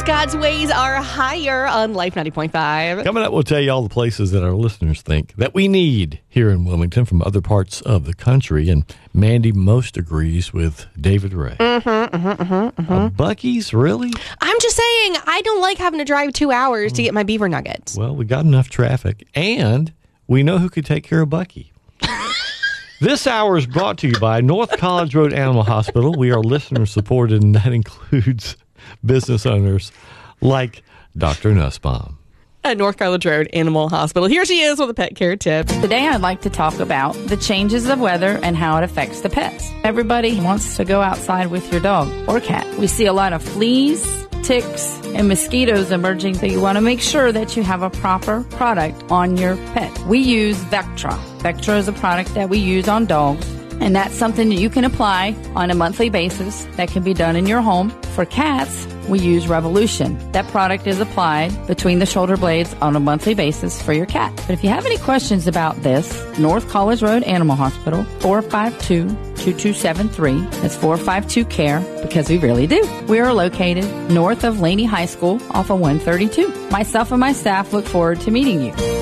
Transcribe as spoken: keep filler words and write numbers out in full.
God's ways are higher on Life ninety point five. Coming up, we'll tell you all the places that our listeners think that we need here in Wilmington from other parts of the country. And Mandy most agrees with David Ray. Mm-hmm, mm-hmm, mm-hmm, mm-hmm. Uh, Buc-ee's, really? I'm just saying, I don't like having to drive two hours to get my beaver nuggets. Well, we got enough traffic, and we know who could take care of Buc-ee. This hour is brought to you by North College Road Animal Hospital. We are listener supported, and that includes business owners like Doctor Nussbaum. At North College Road Animal Hospital. Here she is with a pet care tip. Today I'd like to talk about the changes of weather and how it affects the pets. Everybody wants to go outside with your dog or cat. We see a lot of fleas, ticks, and mosquitoes emerging, so you want to make sure that you have a proper product on your pet. We use Vectra. Vectra is a product that we use on dogs, and that's something that you can apply on a monthly basis that can be done in your home. For cats, we use Revolution. That product is applied between the shoulder blades on a monthly basis for your cat. But if you have any questions about this, North College Road Animal Hospital, four five two, two two seven three. That's four five two, C A R E, because we really do. We are located north of Laney High School off of one thirty-two. Myself and my staff look forward to meeting you.